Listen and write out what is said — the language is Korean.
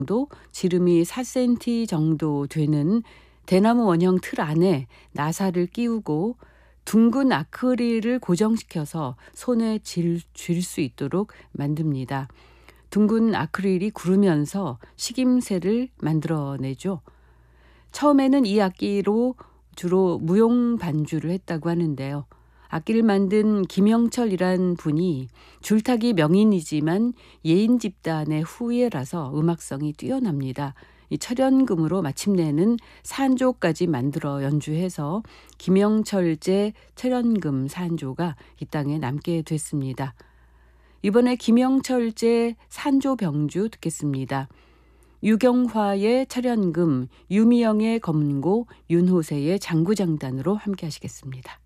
정도, 지름이 4cm 정도 되는 대나무 원형 틀 안에 나사를 끼우고 둥근 아크릴을 고정시켜서 손에 쥘 수 있도록 만듭니다. 둥근 아크릴이 구르면서 식임새를 만들어내죠. 처음에는 이 악기로 주로 무용 반주를 했다고 하는데요. 악기를 만든 김영철이란 분이 줄타기 명인이지만 예인 집단의 후예라서 음악성이 뛰어납니다. 이 철연금으로 마침내는 산조까지 만들어 연주해서 김영철제 철연금 산조가 이 땅에 남게 됐습니다. 이번에 김영철제 산조병주 듣겠습니다. 유경화의 철연금, 유미영의 검은고, 윤호세의 장구장단으로 함께 하시겠습니다.